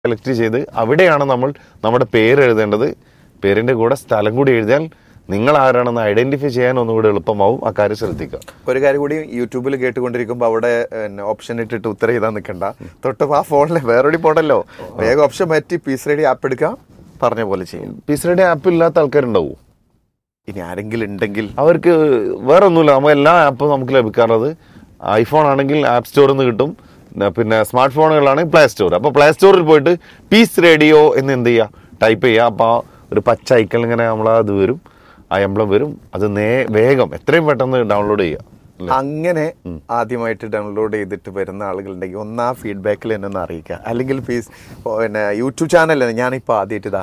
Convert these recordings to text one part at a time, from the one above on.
Select ചെയ്ത് അവിടെയാണ് നമ്മൾ നമ്മുടെ പേര് എഴുതേണ്ടത്. പേരിൻ്റെ കൂടെ സ്ഥലം കൂടി എഴുതിയാൽ നിങ്ങൾ ആരാണെന്ന് ഐഡന്റിഫൈ ചെയ്യാൻ ഒന്നുകൂടി എളുപ്പമാവും. ആ കാര്യം ശ്രദ്ധിക്കുക. ഒരു കാര്യം കൂടി, യൂട്യൂബിൽ കേട്ടുകൊണ്ടിരിക്കുമ്പോൾ അവിടെ ഓപ്ഷൻ ഇട്ടിട്ട് ഉത്തരം ചെയ്താൽ നിൽക്കണ്ട, തൊട്ട് ആ ഫോണിൽ വേറെ പോകണ്ടല്ലോ, വേഗം ഓപ്ഷൻ മാറ്റി പീസ് റേഡിയോ ആപ്പ് എടുക്കുക, പറഞ്ഞ പോലെ ചെയ്യും. പീസ് റേഡിയോ ആപ്പ് ഇല്ലാത്ത ആൾക്കാരുണ്ടാവും. ഇനി ആരെങ്കിലും ഉണ്ടെങ്കിൽ അവർക്ക് വേറെ ഒന്നുമില്ല, നമ്മൾ എല്ലാ ആപ്പും നമുക്ക് ലഭിക്കാറുള്ളത് ഐഫോൺ ആണെങ്കിൽ ആപ്പ് സ്റ്റോറിൽ നിന്ന് കിട്ടും, പിന്നെ സ്മാർട്ട് ഫോണുകളാണെങ്കിൽ പ്ലേ സ്റ്റോർ. അപ്പോൾ പ്ലേ സ്റ്റോറിൽ പോയിട്ട് പീസ് റേഡിയോ എന്ന് എന്ത് ചെയ്യുക, ടൈപ്പ് ചെയ്യുക. അപ്പോൾ ഒരു പച്ച ഐക്കൺ ഇങ്ങനെ നമ്മളത് വരും, ആ എംബ്ലം വരും. അത് വേഗം എത്രയും പെട്ടെന്ന് ഡൗൺലോഡ് ചെയ്യുക. അങ്ങനെ ആദ്യമായിട്ട് ഡൗൺലോഡ് ചെയ്തിട്ട് വരുന്ന ആളുകളുണ്ടെങ്കിൽ ഒന്ന് ആ ഫീഡ്ബാക്കിൽ എന്നെ ഒന്ന് അറിയിക്കുക. അല്ലെങ്കിൽ പിന്നെ യൂട്യൂബ് ചാനൽ ഞാനിപ്പോൾ ആദ്യമായിട്ട്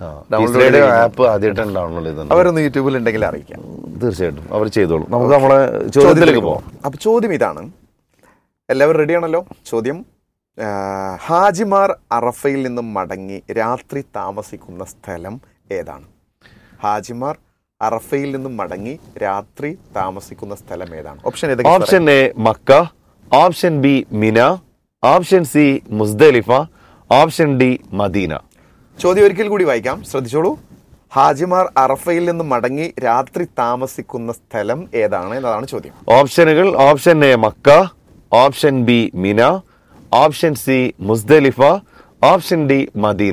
ആപ്പ് ആദ്യമായിട്ടാണ് ഡൗൺലോഡ് ചെയ്തത്, അവരൊന്ന് യൂട്യൂബിൽ ഉണ്ടെങ്കിൽ അറിയിക്കാം. തീർച്ചയായിട്ടും അവർ ചെയ്തോളും. നമുക്ക് നമ്മളെ ചോദ്യത്തിലേക്ക് പോകാം. അപ്പൊ ചോദ്യം ഇതാണ്, എല്ലാവരും റെഡിയാണല്ലോ? ചോദ്യം, ഹാജിമാർ അറഫയിൽ നിന്നും മടങ്ങി രാത്രി താമസിക്കുന്ന സ്ഥലം ഏതാണ്? ഹാജിമാർ അറഫയിൽ നിന്നും മടങ്ങി രാത്രി താമസിക്കുന്ന സ്ഥലം ഏതാണ്? Option A Mecca, option B മിന, option C Muzdalifah, option D Medina. ചോദ്യം ഒരിക്കൽ കൂടി വായിക്കാം, ശ്രദ്ധിച്ചോളൂ. ഹാജിമാർ അറഫയിൽ നിന്ന് മടങ്ങി രാത്രി താമസിക്കുന്ന സ്ഥലം ഏതാണ് എന്നതാണ് ചോദ്യം. ഓപ്ഷനുകൾ: option A Mecca, option B മിന, option C Muzdalifah, option D Medina.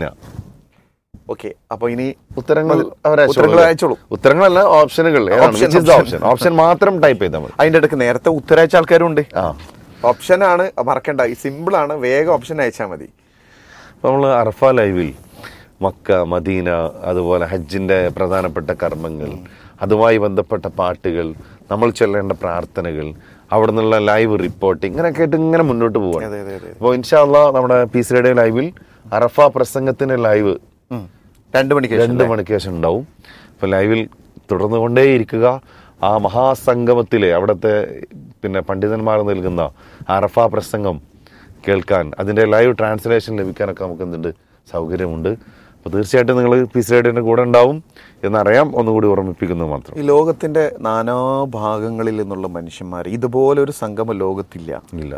Okay, അപ്പൊ ഇനി ഉത്തരങ്ങൾ അയച്ചോളൂ. ഉത്തരങ്ങളല്ല, ഓപ്ഷനുകൾ. ഓപ്ഷൻ മാത്രം ടൈപ്പ് ചെയ്താൽ മതി. അതിന്റെ ഇടയ്ക്ക് നേരത്തെ ഉത്തരയച്ച ആൾക്കാരുണ്ട്. ഓപ്ഷനാണ് മറക്കണ്ട, സിമ്പിൾ ആണ്, വേഗം ഓപ്ഷൻ അയച്ചാൽ മതി. നമ്മൾ അറഫ ലൈവിൽ മക്ക, മദീന, അതുപോലെ ഹജ്ജിന്റെ പ്രധാനപ്പെട്ട കർമ്മങ്ങൾ, അതുമായി ബന്ധപ്പെട്ട പാട്ടുകൾ, നമ്മൾ ചൊല്ലേണ്ട പ്രാർത്ഥനകൾ, അവിടെ നിന്നുള്ള ലൈവ് റിപ്പോർട്ടിങ്, ഇങ്ങനെയൊക്കെ ആയിട്ട് ഇങ്ങനെ മുന്നോട്ട് പോവാണ്. അപ്പോൾ ഇൻഷാ അല്ലാഹ് നമ്മുടെ പീസ് റേഡിയോ ലൈവിൽ അറഫ പ്രസംഗത്തിന് ലൈവ് 2 മണിക്ക് ശേഷം ഉണ്ടാവും. അപ്പോൾ ലൈവിൽ തുടർന്നു കൊണ്ടേയിരിക്കുക. ആ മഹാസംഗമത്തിലെ അവിടുത്തെ പിന്നെ പണ്ഡിതന്മാർ നൽകുന്ന അറഫ പ്രസംഗം കേൾക്കാൻ, അതിൻ്റെ ലൈവ് ട്രാൻസ്ലേഷൻ ലഭിക്കാനൊക്കെ നമുക്ക് എന്തുണ്ട്, സൗകര്യമുണ്ട്. അപ്പോൾ തീർച്ചയായിട്ടും നിങ്ങൾ പീസ് റേഡിയോയുടെ കൂടെ ഉണ്ടാവും എന്നറിയാം. ഒന്നുകൂടി ഓർമ്മിപ്പിക്കുന്നത് മാത്രം. ഈ ലോകത്തിന്റെ നാനാഭാഗങ്ങളിൽ നിന്നുള്ള മനുഷ്യന്മാർ ഇതുപോലെ ഒരു സംഗമം ലോകത്തില്ല.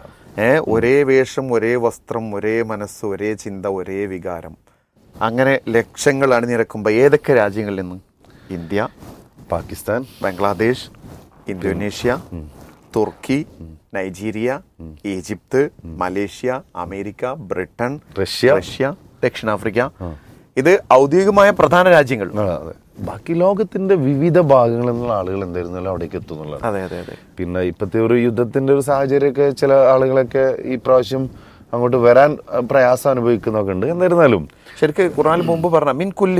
ഒരേ വേഷം, ഒരേ വസ്ത്രം, ഒരേ മനസ്സ്, ഒരേ ചിന്ത, ഒരേ വികാരം, അങ്ങനെ ലക്ഷങ്ങൾ അണിനിരക്കുമ്പോൾ ഏതൊക്കെ രാജ്യങ്ങളിൽ നിന്ന്? ഇന്ത്യ, പാകിസ്ഥാൻ, ബംഗ്ലാദേശ്, ഇന്തോനേഷ്യ, തുർക്കി, Nigeria, Egypt, Malaysia, America, Britain, Russia, ദക്ഷിണാഫ്രിക്ക. ഇത് ഔദ്യോഗികമായ പ്രധാന രാജ്യങ്ങൾ. ബാക്കി ലോകത്തിന്റെ വിവിധ ഭാഗങ്ങളിൽ നിന്നുള്ള ആളുകൾ എന്തായിരുന്നാലും അവിടേക്ക് എത്തുന്നുള്ളത്. അതെ അതെ അതെ. പിന്നെ ഇപ്പോഴത്തെ ഒരു യുദ്ധത്തിന്റെ ഒരു സാഹചര്യമൊക്കെ ചില ആളുകളൊക്കെ ഈ പ്രാവശ്യം അങ്ങോട്ട് വരാൻ പ്രയാസം അനുഭവിക്കുന്നൊക്കെ ഉണ്ട്. എന്നിരുന്നാലും ശരിക്കും ഖുർആനിൽ മുമ്പ് പറഞ്ഞ മിൻ കുല്ലി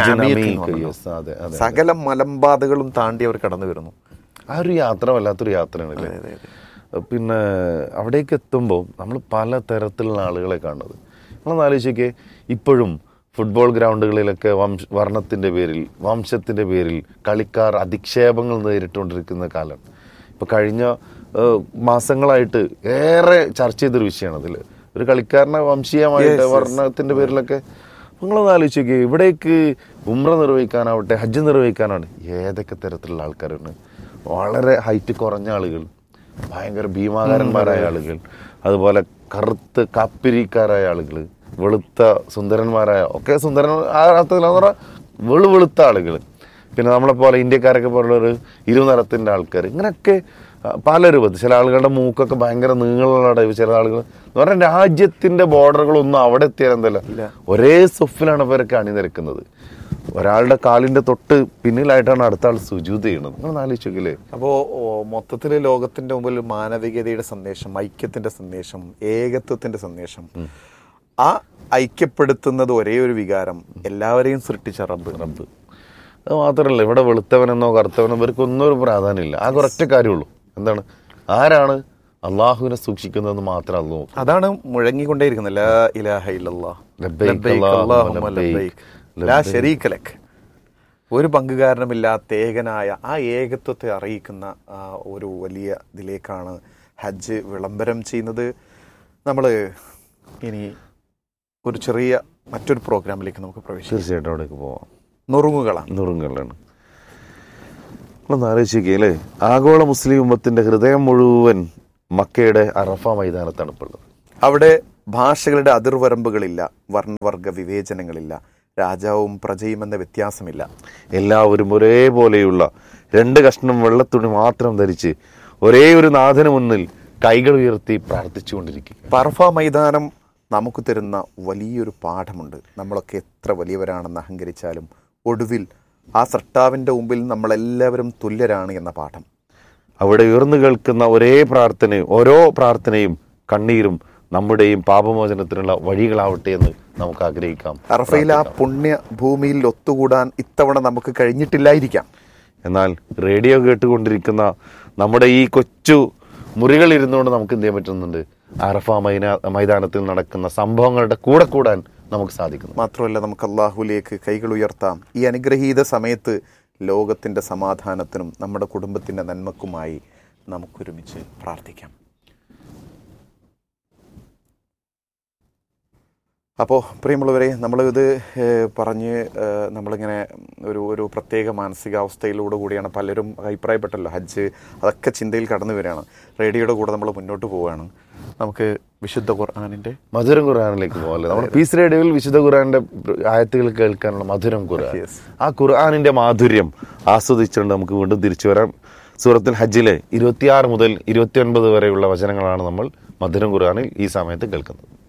സകല മലമ്പാതകളും താണ്ടി അവർ കടന്നു വരുന്നു. ആ ഒരു യാത്ര വല്ലാത്തൊരു യാത്രയാണ്. പിന്നെ അവിടേക്ക് എത്തുമ്പോൾ നമ്മൾ പല തരത്തിലുള്ള ആളുകളെ കാണുന്നത്. നമ്മളൊന്ന് ആലോചിച്ചൊക്കെ, ഇപ്പോഴും ഫുട്ബോൾ ഗ്രൗണ്ടുകളിലൊക്കെ വർണ്ണത്തിൻ്റെ പേരിൽ, വംശത്തിൻ്റെ പേരിൽ കളിക്കാർ അധിക്ഷേപങ്ങൾ നേരിട്ടുകൊണ്ടിരിക്കുന്ന കാലം. ഇപ്പോൾ കഴിഞ്ഞ മാസങ്ങളായിട്ട് ഏറെ ചർച്ച ചെയ്തൊരു വിഷയമാണ് അതിൽ. ഒരു കളിക്കാരനെ വംശീയമായിട്ട് വർണ്ണത്തിൻ്റെ പേരിലൊക്കെ നിങ്ങളൊന്ന് ആലോചിക്കുക. ഇവിടേക്ക് ഉംറ നിർവഹിക്കാനാവട്ടെ, ഹജ്ജ് നിർവഹിക്കാനാണ് ഏതൊക്കെ തരത്തിലുള്ള ആൾക്കാരാണ്. വളരെ ഹൈറ്റ് കുറഞ്ഞ ആളുകൾ, ഭയങ്കര ഭീമാകാരന്മാരായ ആളുകൾ, അതുപോലെ കറുത്ത് കാപ്പിരിക്കാരായ ആളുകൾ, വെളുത്ത സുന്ദരന്മാരായ ഒക്കെ സുന്ദരൻ ആ അർത്ഥത്തിലെന്ന് പറഞ്ഞാൽ വെളുത്ത ആളുകൾ, പിന്നെ നമ്മളെപ്പോലെ ഇന്ത്യക്കാരൊക്കെ പോലുള്ളൊരു ഇരുനിറത്തിൻ്റെ ആൾക്കാർ, ഇങ്ങനെയൊക്കെ പല രൂപത്തിൽ. ചില ആളുകളുടെ മൂക്കൊക്കെ ഭയങ്കര നീളമുള്ള ടൈപ്പ്, ചില ആളുകൾ എന്ന് പറഞ്ഞാൽ രാജ്യത്തിൻ്റെ ബോർഡറുകളൊന്നും അവിടെ എത്തിയാൽ എന്തല്ല, ഒരേ സൊഫിലാണ് അവരൊക്കെ അണിനിരക്കുന്നത്. ഒരാളുടെ കാലിൻ്റെ തൊട്ട് പിന്നിലായിട്ടാണ് അടുത്ത ആൾ സുജൂദ് ചെയ്യണത്. നിങ്ങൾ ആലോചിക്കില്ലേ? അപ്പോൾ മൊത്തത്തിൽ ലോകത്തിൻ്റെ മുമ്പിൽ മാനവികതയുടെ സന്ദേശം, ഐക്യത്തിൻ്റെ സന്ദേശം, ഏകത്വത്തിൻ്റെ സന്ദേശം, ആ ഐക്യപ്പെടുത്തുന്നത് ഒരേ ഒരു വികാരം, എല്ലാവരെയും സൃഷ്ടിച്ച റബ്ബ്. അത് മാത്രമല്ല, ഇവിടെ വെളുത്തവനെന്നോ കറുത്തവനോ ഇവർക്കൊന്നും ഒരു പ്രാധാന്യമില്ല. ആകെ ഒരൊറ്റ കാര്യമുള്ളൂ, എന്താണ്? ആരാണ് അള്ളാഹുവിനെ സൂക്ഷിക്കുന്നതെന്ന് മാത്രം അത് നോക്കും. അതാണ് മുഴങ്ങിക്കൊണ്ടേയിരിക്കുന്നത്. ലാ ഇലാഹ ഇല്ലല്ലാഹ് ലബ്ബൈക് അല്ലാഹുമ്മ ലബ്ബൈക് ലാ ശരീക ലക്. ഒരു പങ്കുകാരനുമില്ലാത്ത ഏകനായ ആ ഏകത്വത്തെ അറിയിക്കുന്ന ഒരു വലിയ ഇതിലേക്കാണ് ഹജ്ജ് വിളംബരം ചെയ്യുന്നത്. നമ്മൾ ഇനി ഒരു ചെറിയ മറ്റൊരു പ്രോഗ്രാമിലേക്ക് നമുക്ക് പ്രവേശിക്കാം. തീർച്ചയായിട്ടും അവിടേക്ക് പോവാം. നുറുങ്ങുകളാണ്. ഒന്ന് ആലോചിക്കുകയല്ലേ, ആഗോള മുസ്ലിം ഉമ്മത്തിന്റെ ഹൃദയം മുഴുവൻ മക്കയുടെ അറഫ മൈതാനത്താണ് ഇപ്പോൾ ഉള്ളത്. അവിടെ ഭാഷകളുടെ അതിർവരമ്പുകളില്ല, വർണ്ണവർഗ വിവേചനങ്ങളില്ല, രാജാവും പ്രജയും എന്ന വ്യത്യാസമില്ല. എല്ലാവരും ഒരേപോലെയുള്ള 2 കഷ്ണം വെള്ളത്തുണി മാത്രം ധരിച്ച് ഒരേ ഒരു നാഥന് മുന്നിൽ കൈകൾ ഉയർത്തി പ്രാർത്ഥിച്ചുകൊണ്ടിരിക്കും. അറഫ മൈതാനം നമുക്ക് തരുന്ന വലിയൊരു പാഠമുണ്ട്. നമ്മളൊക്കെ എത്ര വലിയവരാണെന്ന് അഹങ്കരിച്ചാലും ഒടുവിൽ ആ സൃഷ്ടാവിൻ്റെ മുമ്പിൽ നമ്മളെല്ലാവരും തുല്യരാണ് എന്ന പാഠം. അവിടെ ഉയർന്നു കേൾക്കുന്ന ഒരേ പ്രാർത്ഥനയും ഓരോ പ്രാർത്ഥനയും കണ്ണീരും നമ്മുടെയും പാപമോചനത്തിനുള്ള വഴികളാവട്ടെ എന്ന് നമുക്ക് ആഗ്രഹിക്കാം. അറഫയിൽ ആ പുണ്യ ഭൂമിയിൽ ഒത്തുകൂടാൻ ഇത്തവണ നമുക്ക് കഴിഞ്ഞിട്ടില്ലായിരിക്കാം. എന്നാൽ റേഡിയോ കേട്ടുകൊണ്ടിരിക്കുന്ന നമ്മുടെ ഈ കൊച്ചു മുറികൾ ഇരുന്നുകൊണ്ട് നമുക്ക് എന്ത് ചെയ്യാൻ പറ്റുന്നുണ്ട്? അറഫ മൈതാനത്തിൽ നടക്കുന്ന സംഭവങ്ങളുടെ കൂടെ കൂടാൻ നമുക്ക് സാധിക്കുന്നു. മാത്രമല്ല, നമുക്ക് അള്ളാഹുലേക്ക് കൈകൾ ഉയർത്താം. ഈ അനുഗ്രഹീത സമയത്ത് ലോകത്തിൻ്റെ സമാധാനത്തിനും നമ്മുടെ കുടുംബത്തിൻ്റെ നന്മക്കുമായി നമുക്കൊരുമിച്ച് പ്രാർത്ഥിക്കാം. അപ്പോൾ പ്രിയമുള്ളവരെ, നമ്മളിത് പറഞ്ഞ് നമ്മളിങ്ങനെ ഒരു പ്രത്യേക മാനസികാവസ്ഥയിലൂടെ കൂടിയാണ് പലരും അഭിപ്രായപ്പെട്ടല്ലോ. ഹജ്ജ് അതൊക്കെ ചിന്തയിൽ കടന്നു വരികയാണ്. റേഡിയോയുടെ കൂടെ നമ്മൾ മുന്നോട്ട് പോവുകയാണ്. നമുക്ക് വിശുദ്ധ ഖുർആനിൻ്റെ മധുരം ഖുർആനിലേക്ക് പോകല്ലേ. നമ്മുടെ പീസ് റേഡിയോയിൽ വിശുദ്ധ ഖുർആനിൻ്റെ ആയത്തുകൾ കേൾക്കാനുള്ള മധുരം ഖുർആൻ, ആ ഖുർആനിൻ്റെ മാധുര്യം ആസ്വദിച്ചുകൊണ്ട് നമുക്ക് വീണ്ടും തിരിച്ചു വരാം. സൂറത്തുൽ ഹജ്ജിലെ 26 മുതൽ 29 വരെയുള്ള വചനങ്ങളാണ് നമ്മൾ മധുരം ഖുർആനിൽ ഈ സമയത്ത് കേൾക്കുന്നത്.